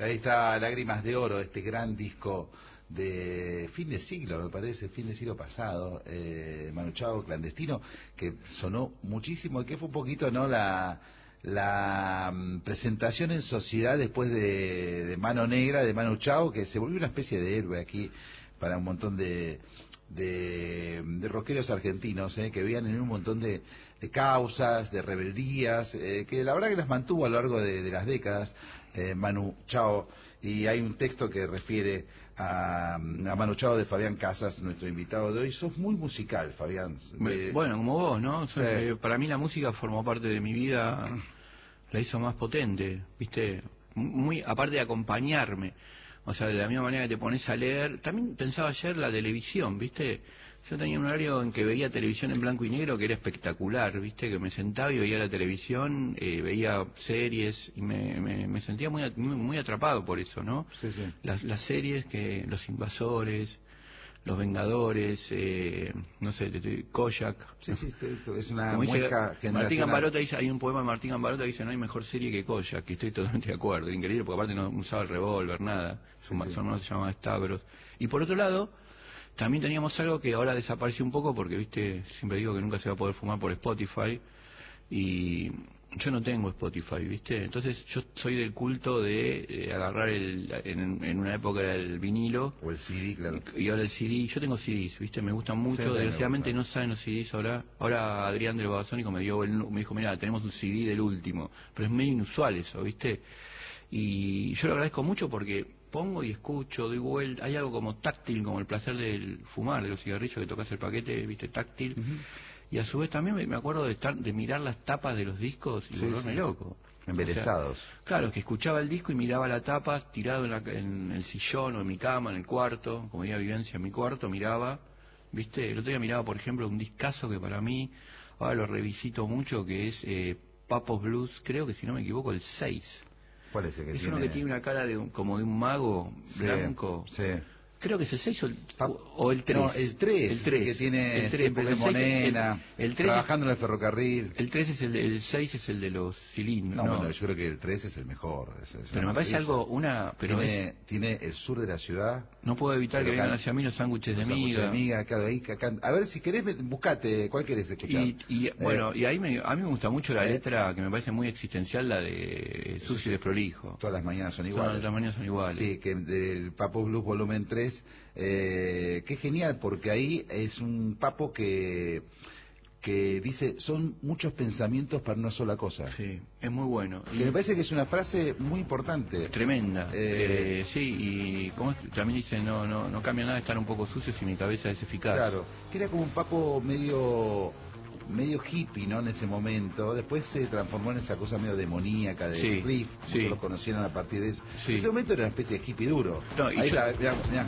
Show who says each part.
Speaker 1: Ahí está Lágrimas de Oro, este gran disco de fin de siglo, me parece, fin de siglo pasado, Manu Chao, Clandestino, que sonó muchísimo y que fue un poquito, ¿no?, la presentación en sociedad después de Mano Negra, de Manu Chao, que se volvió una especie de héroe aquí para un montón de rockeros argentinos, que veían en un montón de causas, de rebeldías, que la verdad que las mantuvo a lo largo de las décadas, Manu Chao. Y hay un texto que refiere a Manu Chao de Fabián Casas, nuestro invitado de hoy. Sos muy musical, Fabián.
Speaker 2: Bueno, como vos, ¿no?
Speaker 1: Sí.
Speaker 2: Para mí la música formó parte de mi vida, la hizo más potente, ¿viste? Muy, aparte de acompañarme. O sea, de la misma manera que te pones a leer, también pensaba ayer la televisión, ¿viste? Yo tenía un horario en que veía televisión en blanco y negro que era espectacular, ¿viste? Que me sentaba y veía la televisión, veía series y me sentía muy atrapado por eso, ¿no?
Speaker 1: Sí, sí.
Speaker 2: Las series, que Los Invasores, Los Vengadores, no sé, Kojak.
Speaker 1: Sí, sí, es una
Speaker 2: Como dice
Speaker 1: muesca
Speaker 2: Martín
Speaker 1: generacional.
Speaker 2: Gambarota, hay un poema de Martín Gambarota que dice: no hay mejor serie que Kojak, que estoy totalmente de acuerdo. Increíble, porque aparte no usaba el revólver, nada.
Speaker 1: Sí, sí.
Speaker 2: Su hermano se llamaba Stavros. Y por otro lado, también teníamos algo que ahora desapareció un poco, porque, viste, siempre digo que nunca se va a poder fumar por Spotify, y yo no tengo Spotify, ¿viste? Entonces yo soy del culto de agarrar en una época era el vinilo.
Speaker 1: O el CD, claro.
Speaker 2: Y ahora el CD. Yo tengo CDs, ¿viste? Me gustan mucho.
Speaker 1: Sí,
Speaker 2: Desgraciadamente
Speaker 1: me
Speaker 2: no
Speaker 1: gusta.
Speaker 2: saben los CDs ahora. Ahora Adrián del Babasónico me dijo: mira, tenemos un CD del último. Pero es medio inusual eso, ¿viste? Y yo lo agradezco mucho porque pongo y escucho, doy vuelta. Hay algo como táctil, como el placer del fumar, de los cigarrillos, que tocas el paquete, ¿viste? Táctil. Y a su vez también me acuerdo de mirar las tapas de los discos y volverme loco.
Speaker 1: Embelesados.
Speaker 2: O sea, claro, que escuchaba el disco y miraba la tapa, tirado en el sillón o en mi cama, en el cuarto, como diría Vivencia, en mi cuarto, miraba, ¿viste? El otro día miraba, por ejemplo, un discazo que para mí, ahora lo revisito mucho, que es Papos Blues, creo que si no me equivoco, el 6.
Speaker 1: ¿Cuál es el que
Speaker 2: Es
Speaker 1: tiene?
Speaker 2: uno que tiene una cara como de un mago blanco.
Speaker 1: Sí.
Speaker 2: Creo que es el 6 o el 3.
Speaker 1: No, el 3.
Speaker 2: El 3.
Speaker 1: Que tiene
Speaker 2: el 3,
Speaker 1: siempre
Speaker 2: porque
Speaker 1: de Monena,
Speaker 2: el 3
Speaker 1: trabajando en el ferrocarril.
Speaker 2: El 3 es el 6 es el de los cilindros.
Speaker 1: No, bueno, yo creo que el 3 es el mejor.
Speaker 2: Pero me parece algo, pero
Speaker 1: tiene el sur de la ciudad.
Speaker 2: No puedo evitar que vengan hacia mí los sándwiches de miga.
Speaker 1: A ver, si querés, buscate, ¿cuál querés escuchar?
Speaker 2: Bueno, y ahí a mí me gusta mucho la letra, que me parece muy existencial, la de Sucio y Desprolijo.
Speaker 1: Todas las mañanas son iguales.
Speaker 2: Todas las mañanas son iguales.
Speaker 1: Sí, que del Papo Blues volumen 3, que es genial, porque ahí es un papo que dice, son muchos pensamientos para una sola cosa.
Speaker 2: Sí, es muy bueno.
Speaker 1: Que me parece que es una frase muy importante.
Speaker 2: Tremenda. Sí, y también dice, no cambia nada estar un poco sucio si mi cabeza es eficaz.
Speaker 1: Claro, que era como un papo medio hippie, ¿no? En ese momento. Después se transformó en esa cosa medio demoníaca de riff. Muchos lo conocieron a partir de eso. En ese momento era una especie de hippie duro.
Speaker 2: No,
Speaker 1: ahí está, mirá.